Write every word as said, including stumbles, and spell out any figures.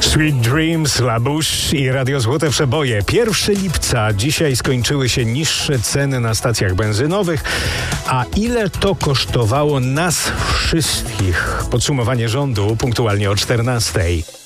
Sweet Dreams, La Bouche i Radio Złote Przeboje. pierwszego lipca. Dzisiaj skończyły się niższe ceny na stacjach benzynowych. A ile to kosztowało nas wszystkich? Podsumowanie rządu punktualnie o czternastej.